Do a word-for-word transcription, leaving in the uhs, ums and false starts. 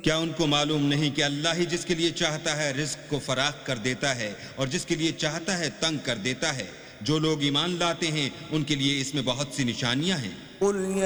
क्या उनको मालूम नहीं कि अल्लाह ही जिसके लिए चाहता है रिज्क को फराख कर देता है और जिसके लिए चाहता है तंग कर देता है। जो लोग ईमान लाते हैं उनके लिए इसमें बहुत सी निशानियां हैं।